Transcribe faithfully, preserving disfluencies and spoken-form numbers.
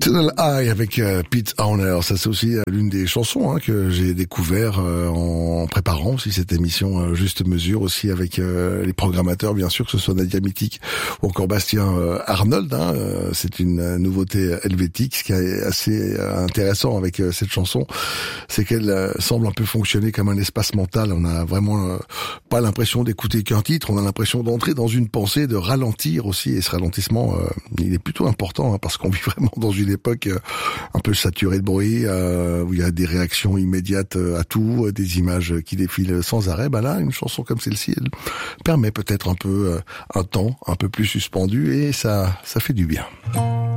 Tunnel Eye avec euh, Pete Horner, ça c'est aussi euh, l'une des chansons hein, que j'ai découvert euh, en préparant aussi cette émission euh, Juste Mesure, aussi avec euh, les programmateurs bien sûr, que ce soit Nadia Mitic ou encore Bastien euh, Arnold. Hein, euh, c'est une euh, nouveauté helvétique. Ce qui est assez euh, intéressant avec euh, cette chanson, c'est qu'elle euh, semble un peu fonctionner comme un espace mental. On n'a vraiment euh, pas l'impression d'écouter qu'un titre, on a l'impression d'entrer dans une pensée, de ralentir aussi, et ce ralentissement euh, il est plutôt important hein, parce qu'on vit vraiment dans une époque euh, un peu saturée de bruit, euh, où il y a des réactions immédiates euh, à tout, euh, des images qui défilent sans arrêt. Ben là, une chanson comme celle-ci, elle permet peut-être un peu euh, un temps un peu plus suspendu, et ça, ça fait du bien.